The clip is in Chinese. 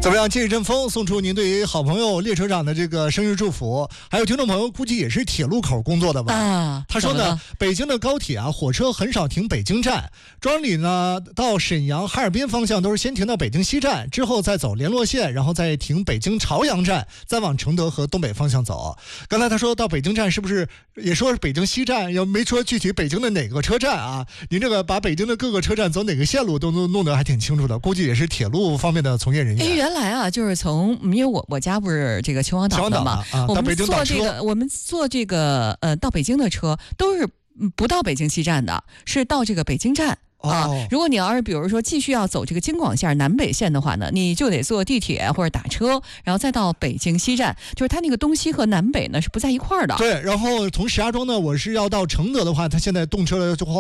怎么样？借一阵风，送出您对于好朋友列车长的这个生日祝福。还有听众朋友估计也是铁路口工作的吧？他说呢，北京的高铁啊，火车很少停北京站，庄里呢到沈阳、哈尔滨方向都是先停到北京西站，之后再走联络线，然后再停北京朝阳站，再往承德和东北方向走。刚才他说到北京站，是不是也说是北京西站？又没说具体北京的哪个车站啊？您这个把北京的各个车站走哪个线路都弄得还挺清楚的，估计也是铁路方面的从业人员。 原来啊，就是因为我家不是这个秦皇岛的嘛，我们坐这个到北京的车都是不到北京西站的，是到这个北京站。如果你要是比如说继续要走这个京广线南北线的话呢，你就得坐地铁或者打车，然后再到北京西站，就是它那个东西和南北呢是不在一块儿的。 对，然后从石家庄呢，我是要到承德的话，它现在动车的